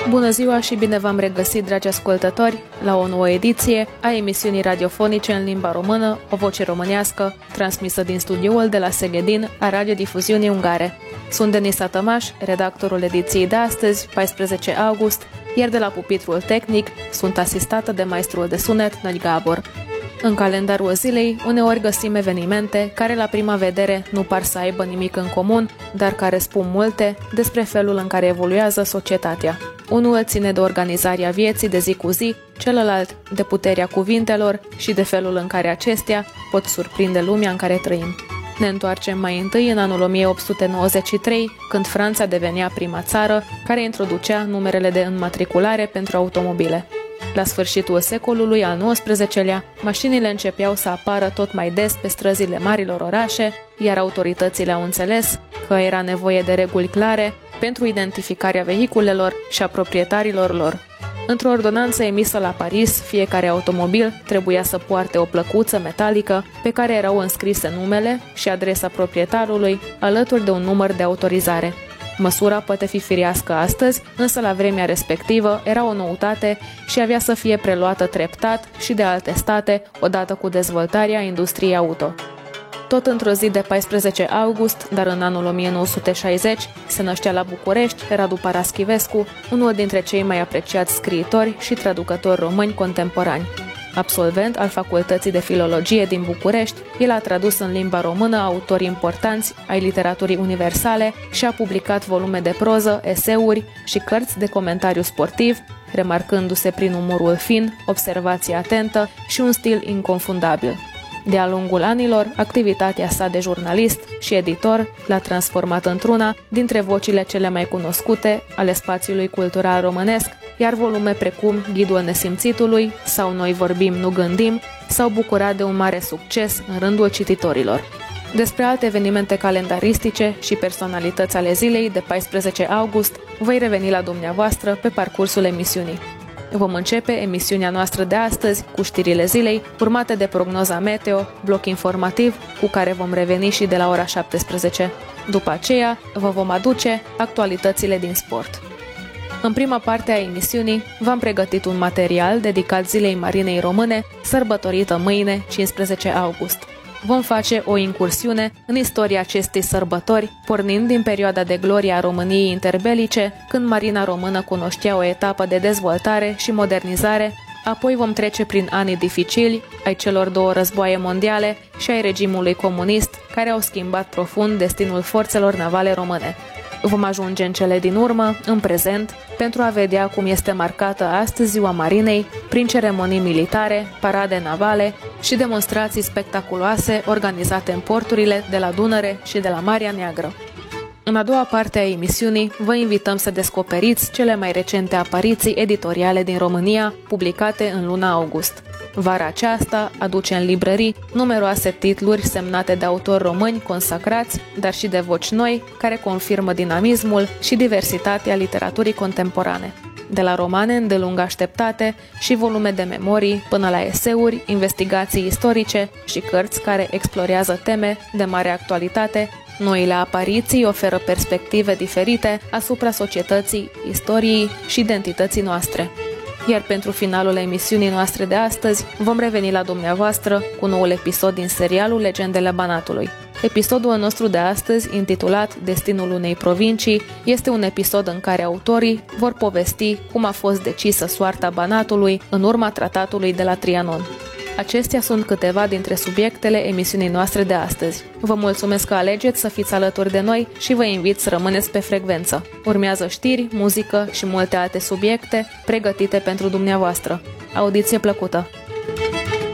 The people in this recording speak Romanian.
Bună ziua și bine v-am regăsit, dragi ascultători, la o nouă ediție a emisiunii radiofonice în limba română, O Voce Românească, transmisă din studioul de la Seghedin a Radiodifuziunii Ungare. Sunt Denisa Tămaș, redactorul ediției de astăzi, 14 august, iar de la pupitrul tehnic sunt asistată de maestrul de sunet, Năi Gabor. În calendarul zilei, uneori găsim evenimente care la prima vedere nu par să aibă nimic în comun, dar care spun multe despre felul în care evoluează societatea. Unul ține de organizarea vieții de zi cu zi, celălalt de puterea cuvintelor și de felul în care acestea pot surprinde lumea în care trăim. Ne întoarcem mai întâi în anul 1893, când Franța devenea prima țară care introducea numerele de înmatriculare pentru automobile. La sfârșitul secolului al XIX-lea, mașinile începeau să apară tot mai des pe străzile marilor orașe, iar autoritățile au înțeles că era nevoie de reguli clare pentru identificarea vehiculelor și a proprietarilor lor. Într-o ordonanță emisă la Paris, fiecare automobil trebuia să poarte o plăcuță metalică pe care erau înscrise numele și adresa proprietarului, alături de un număr de autorizare. Măsura poate fi firească astăzi, însă la vremea respectivă era o noutate și avea să fie preluată treptat și de alte state, odată cu dezvoltarea industriei auto. Tot într-o zi de 14 august, dar în anul 1960, se năștea la București Radu Paraschivescu, unul dintre cei mai apreciați scriitori și traducători români contemporani. Absolvent al Facultății de Filologie din București, el a tradus în limba română autori importanți ai literaturii universale și a publicat volume de proză, eseuri și cărți de comentariu sportiv, remarcându-se prin umorul fin, observație atentă și un stil inconfundabil. De-a lungul anilor, activitatea sa de jurnalist și editor l-a transformat într-una dintre vocile cele mai cunoscute ale spațiului cultural românesc, iar volume precum Ghidul Nesimțitului sau Noi vorbim, nu gândim s-au bucurat de un mare succes în rândul cititorilor. Despre alte evenimente calendaristice și personalități ale zilei de 14 august voi reveni la dumneavoastră pe parcursul emisiunii. Vom începe emisiunea noastră de astăzi cu știrile zilei, urmate de prognoza meteo, bloc informativ, cu care vom reveni și de la ora 17. După aceea, vă vom aduce actualitățile din sport. În prima parte a emisiunii, v-am pregătit un material dedicat Zilei Marinei Române, sărbătorită mâine, 15 august. Vom face o incursiune în istoria acestei sărbători, pornind din perioada de glorie a României interbelice, când Marina Română cunoștea o etapă de dezvoltare și modernizare, apoi vom trece prin anii dificili ai celor două războaie mondiale și ai regimului comunist, care au schimbat profund destinul forțelor navale române. Vom ajunge în cele din urmă, în prezent, pentru a vedea cum este marcată astăzi Ziua Marinei, prin ceremonii militare, parade navale și demonstrații spectaculoase organizate în porturile de la Dunăre și de la Marea Neagră. În a doua parte a emisiunii, vă invităm să descoperiți cele mai recente apariții editoriale din România, publicate în luna august. Vara aceasta aduce în librării numeroase titluri semnate de autori români consacrați, dar și de voci noi, care confirmă dinamismul și diversitatea literaturii contemporane. De la romane îndelung așteptate și volume de memorii, până la eseuri, investigații istorice și cărți care explorează teme de mare actualitate, noile apariții oferă perspective diferite asupra societății, istoriei și identității noastre. Iar pentru finalul emisiunii noastre de astăzi, vom reveni la dumneavoastră cu noul episod din serialul Legendele Banatului. Episodul nostru de astăzi, intitulat Destinul unei provincii, este un episod în care autorii vor povesti cum a fost decisă soarta Banatului în urma tratatului de la Trianon. Acestea sunt câteva dintre subiectele emisiunii noastre de astăzi. Vă mulțumesc că alegeți să fiți alături de noi și vă invit să rămâneți pe frecvență. Urmează știri, muzică și multe alte subiecte pregătite pentru dumneavoastră. Audiție plăcută!